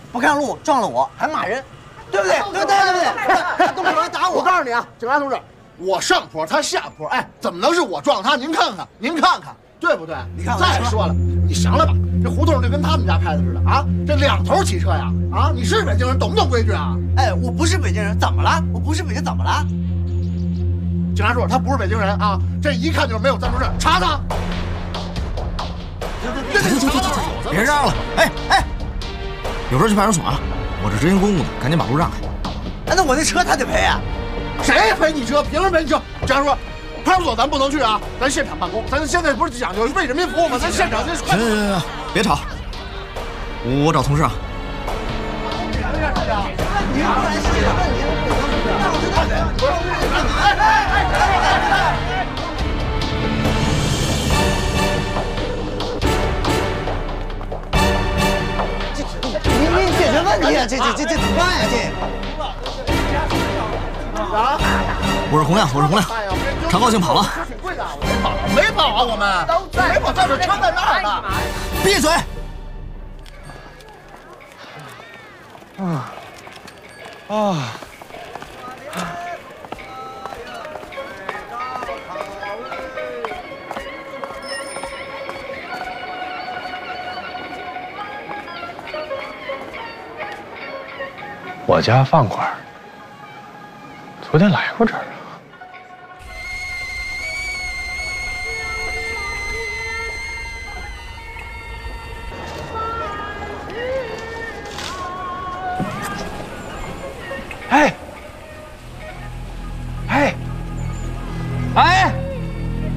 不看路撞了我，还骂人，对不对？对不对？动手来打我！ 我告诉你啊，警察同志，我上坡，他下坡，哎，怎么能是我撞他？您看看，对不对？ 你看， 再说了，你降了吧？这胡同就跟他们家拍的似的啊！这两头骑车呀！啊，你是北京人，懂不懂规矩啊？ 哎，我不是北京人，怎么了？我不是北京，怎么了？ 警察说他不是北京人啊，这一看就是没有暂住证，查他！ 走，别让了！哎，有事去派出所啊！我这执行公务的，赶紧把路让开。 哎，那我那车他得赔啊！ 谁赔你车？凭什么赔你车？警察说。派出所咱不能去啊，咱现场办公。咱现在不是讲究为人民服务吗？咱现场就行，别吵，我找同事啊。 你解决问题啊！这怎么办呀？ 啊！ 我是洪亮，常高兴跑了。 没跑啊，我们没跑，在这车在那儿呢。 闭嘴！ 我家饭馆昨天来过这儿。